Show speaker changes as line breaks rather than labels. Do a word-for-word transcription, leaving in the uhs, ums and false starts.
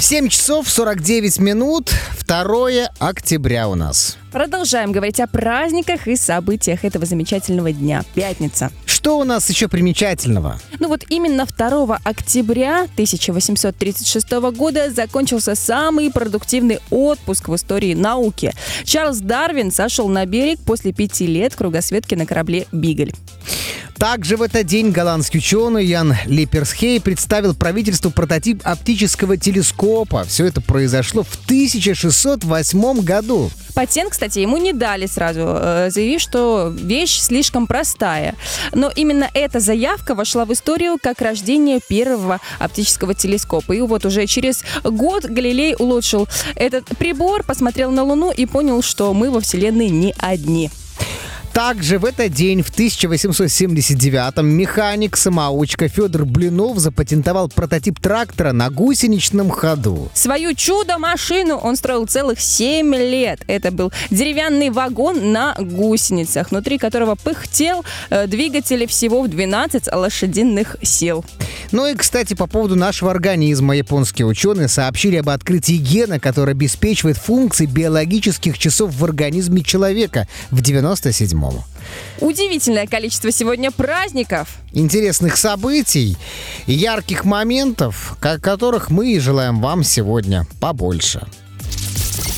семь часов сорок девять минут, второе октября у нас.
Продолжаем говорить о праздниках и событиях этого замечательного дня. Пятница.
Что у нас еще примечательного?
Ну вот именно второго октября тысяча восемьсот тридцать шестого года закончился самый продуктивный отпуск в истории науки. Чарльз Дарвин сошел на берег после пяти лет кругосветки на корабле «Бигль».
Также в этот день голландский ученый Ян Липерсхей представил правительству прототип оптического телескопа. Все это произошло в тысяча шестьсот восьмом году.
Патент, кстати, ему не дали сразу, заявив, что вещь слишком простая. Но именно эта заявка вошла в историю как рождение первого оптического телескопа. И вот уже через год Галилей улучшил этот прибор, посмотрел на Луну и понял, что мы во Вселенной не одни.
Также в этот день, в тысяча восемьсот семьдесят девятом, механик-самоучка Федор Блинов запатентовал прототип трактора на гусеничном ходу.
Свою чудо-машину он строил целых семь лет. Это был деревянный вагон на гусеницах, внутри которого пыхтел э, двигатель всего в двенадцать лошадиных сил.
Ну и, кстати, по поводу нашего организма. Японские ученые сообщили об открытии гена, который обеспечивает функции биологических часов в организме человека в девяносто седьмом.
Удивительное количество сегодня праздников.
Интересных событий и ярких моментов, которых мы и желаем вам сегодня побольше.